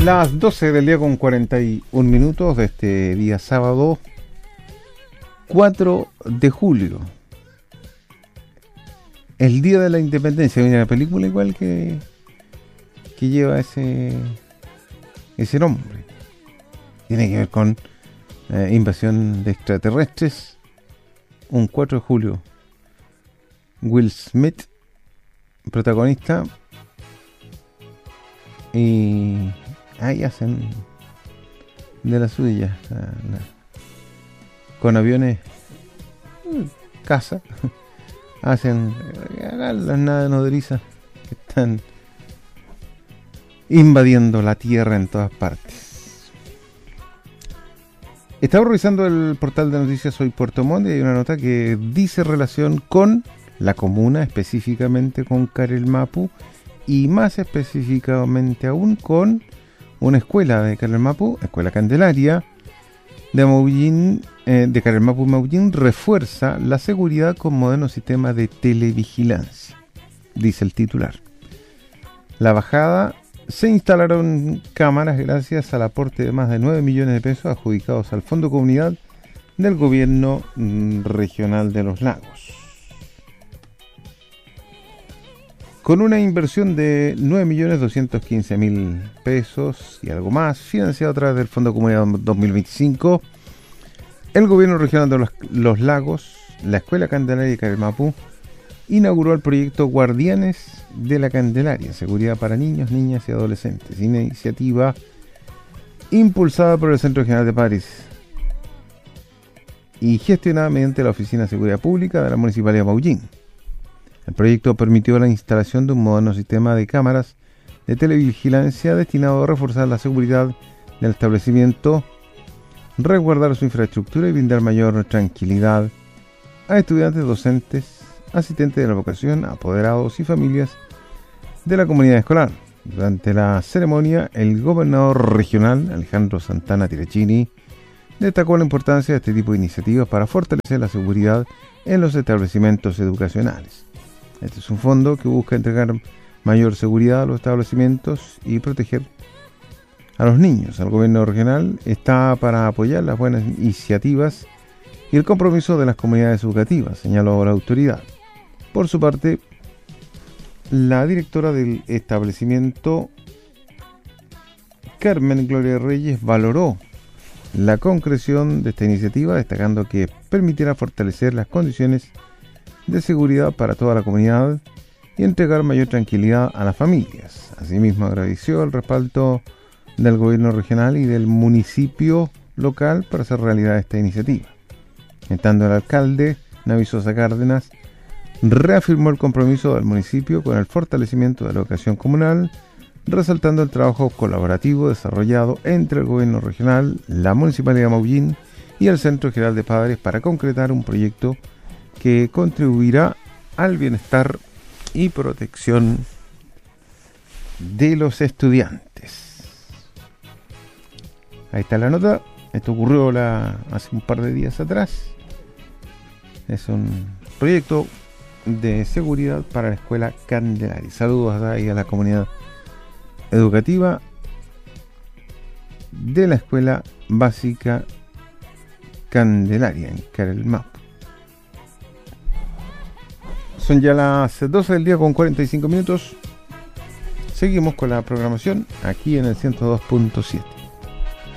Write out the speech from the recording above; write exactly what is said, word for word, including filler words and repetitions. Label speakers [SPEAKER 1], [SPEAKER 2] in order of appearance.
[SPEAKER 1] Las doce del día con cuarenta y un minutos de este día sábado cuatro de julio. El día de la independencia. Viene la película igual que que lleva ese ese nombre. Tiene que ver con eh, invasión de extraterrestres. Un cuatro de julio. Will Smith, protagonista. Y ahí hacen de la suya, la, la, con aviones caza, hacen las naves nodrizas que están invadiendo la tierra en todas partes. Estaba revisando el portal de noticias Hoy Puerto Montt y hay una nota que dice relación con la comuna, específicamente con Carelmapu, y más específicamente aún con una escuela de Carelmapu, Escuela Candelaria de Maullín, eh, de Carelmapu Maullín, refuerza la seguridad con modernos sistemas de televigilancia, dice el titular. La bajada se instalaron cámaras gracias al aporte de más de nueve millones de pesos adjudicados al Fondo Comunidad del Gobierno mm, Regional de los Lagos. Con una inversión de nueve millones doscientos quince mil pesos y algo más, financiado a través del Fondo Comunidad dos mil veinticinco, el Gobierno Regional de los, los Lagos, la Escuela Candelaria de Carelmapu, inauguró el proyecto Guardianes de la Candelaria, seguridad para niños, niñas y adolescentes, iniciativa impulsada por el Centro Regional de Padres y gestionada mediante la Oficina de Seguridad Pública de la Municipalidad de Maullín. El proyecto permitió la instalación de un moderno sistema de cámaras de televigilancia destinado a reforzar la seguridad del establecimiento, resguardar su infraestructura y brindar mayor tranquilidad a estudiantes, docentes, asistentes de la vocación, apoderados y familias de la comunidad escolar. Durante la ceremonia, el gobernador regional, Alejandro Santana Tirachini, destacó la importancia de este tipo de iniciativas para fortalecer la seguridad en los establecimientos educacionales. Este es un fondo que busca entregar mayor seguridad a los establecimientos y proteger a los niños. El gobierno regional está para apoyar las buenas iniciativas y el compromiso de las comunidades educativas, señaló la autoridad. Por su parte, la directora del establecimiento, Carmen Gloria Reyes, valoró la concreción de esta iniciativa, destacando que permitirá fortalecer las condiciones de seguridad para toda la comunidad y entregar mayor tranquilidad a las familias. Asimismo, agradeció el respaldo del gobierno regional y del municipio local para hacer realidad esta iniciativa. Estando el alcalde, Navi Sosa Cárdenas, reafirmó el compromiso del municipio con el fortalecimiento de la educación comunal, resaltando el trabajo colaborativo desarrollado entre el gobierno regional, la Municipalidad de Maullín y el Centro General de Padres para concretar un proyecto que contribuirá al bienestar y protección de los estudiantes. Ahí está la nota. Esto ocurrió la, hace un par de días atrás. Es un proyecto de seguridad para la Escuela Candelaria. Saludos ahí a la comunidad educativa de la Escuela Básica Candelaria en Carelmapu. Son ya las doce del día con cuarenta y cinco minutos. Seguimos con la programación aquí en el ciento dos punto siete.